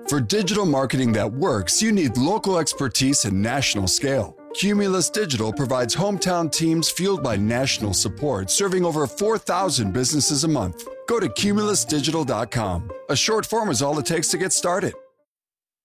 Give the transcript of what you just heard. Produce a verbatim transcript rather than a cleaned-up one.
For digital marketing that works, you need local expertise and national scale. Cumulus Digital provides hometown teams fueled by national support, serving over four thousand businesses a month. Go to cumulus digital dot com. A short form is all it takes to get started.